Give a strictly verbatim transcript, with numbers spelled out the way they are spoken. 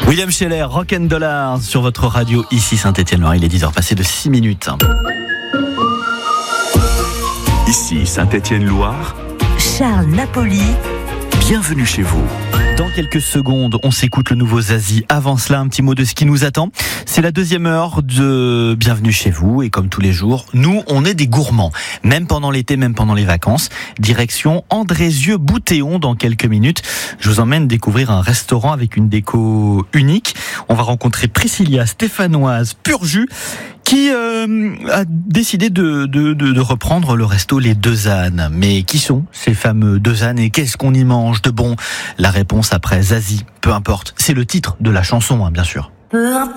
William Scheller, Rock and Dollars sur votre radio, ici Saint-Étienne-Loire. Il est dix heures passées de six minutes. Ici Saint-Étienne-Loire, Charles Napoli. bienvenue chez vous. Dans quelques secondes, on s'écoute le nouveau Zazie. Avant cela, un petit mot de ce qui nous attend. C'est la deuxième heure de Bienvenue chez vous. Et comme tous les jours, nous, on est des gourmands. Même pendant l'été, même pendant les vacances. Direction Andrézieux-Boutéon dans quelques minutes. Je vous emmène découvrir un restaurant avec une déco unique. On va rencontrer Priscilla, stéphanoise, pur jus, qui euh, a décidé de, de, de, de reprendre le resto Les Deux Ânes. Mais qui sont ces fameux Deux Ânes et qu'est-ce qu'on y mange de bon? La réponse après Zazie, peu importe. C'est le titre de la chanson, hein, bien sûr. Peu importe.